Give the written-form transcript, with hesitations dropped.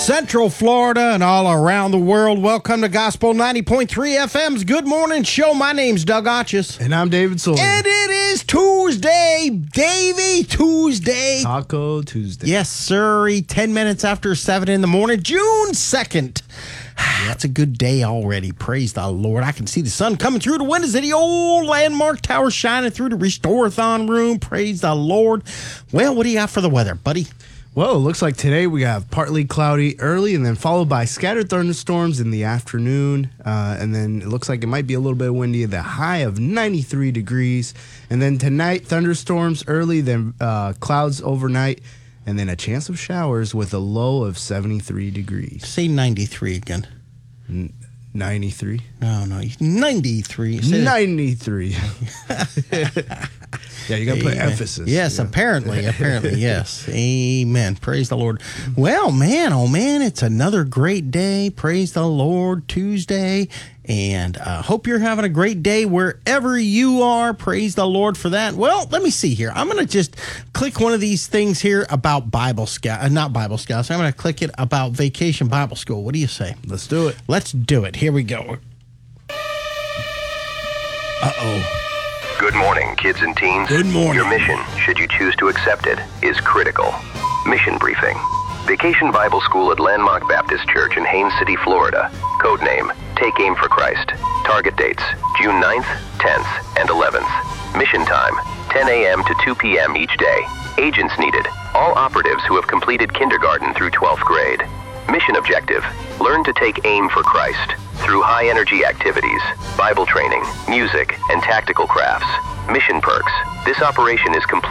Central Florida and all around the world. Welcome to Gospel 90.3 FM's Good Morning Show. My name's Doug Otchis. And I'm David Sawyer. And it is Tuesday, Davey, Tuesday. Taco Tuesday. Yes, sir. 10 minutes after 7 in the morning, June 2nd. That's a good day already. Praise the Lord. I can see the sun coming through the windows of the old Landmark Tower shining through the Restore-a-thon room. Praise the Lord. Well, what do you got for the weather, buddy? Well, it looks like today we have partly cloudy early and then followed by scattered thunderstorms in the afternoon. And then it looks like it might be a little bit windy at the high of 93 degrees. And then tonight, thunderstorms early, then clouds overnight, and then a chance of showers with a low of 73 degrees. Say 93 again. 93? No, 93. 93. Yeah, you got to put emphasis. Yes, apparently, yes. Amen. Praise the Lord. Well, man, oh, man, it's another great day. Praise the Lord, Tuesday. And hope you're having a great day wherever you are. Praise the Lord for that. Well, let me see here. I'm going to just click one of these things here about Bible Scout, not Bible Scouts. I'm going to click it about Vacation Bible School. What do you say? Let's do it. Let's do it. Here we go. Uh-oh. Good morning, kids and teens. Good morning. Your mission, should you choose to accept it, is critical. Mission briefing. Vacation Bible School at Landmark Baptist Church in Haines City, Florida. Codename, Take Aim for Christ. Target dates, June 9th, 10th, and 11th. Mission time, 10 a.m. to 2 p.m. each day. Agents needed, all operatives who have completed kindergarten through 12th grade. Mission objective, learn to take aim for Christ through high-energy activities, Bible training, music, and tactical crafts. Mission perks, this operation is complete